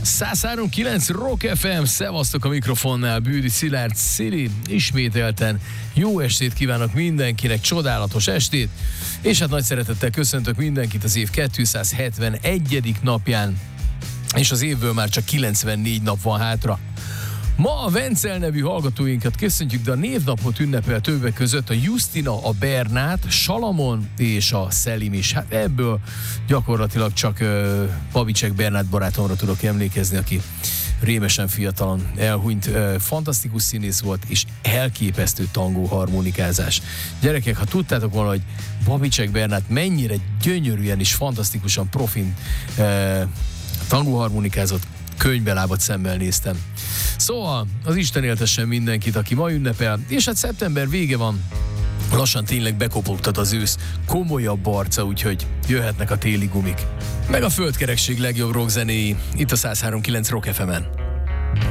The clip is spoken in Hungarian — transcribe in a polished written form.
103.9 Rock FM, szevasztok a mikrofonnál, Bűri Szilárd Szili, ismételten jó estét kívánok mindenkinek, csodálatos estét, és hát nagy szeretettel köszöntök mindenkit az év 271. napján, és az évből már csak 94 nap van hátra. Ma a Vencel nevű hallgatóinkat köszöntjük, de a névnapot ünnepel többek között a Justina, a Bernát, Salamon és a Szelim is. Hát ebből gyakorlatilag csak Babicek Bernát barátomra tudok emlékezni, aki rémesen fiatalon elhunyt, fantasztikus színész volt, és elképesztő tangó harmonikázás. Gyerekek, ha tudtátok volna, hogy Babicek Bernát mennyire gyönyörűen és fantasztikusan profin tangó harmonikázott, könyvbelábat szemmel néztem. Szóval az Isten éltessen mindenkit, aki ma ünnepel, és hát szeptember vége van, lassan tényleg bekopogtat az ősz, komolyabb arca, úgyhogy jöhetnek a téli gumik. Meg a földkerekség legjobb rockzenéi, itt a 103.9 Rock FM-en.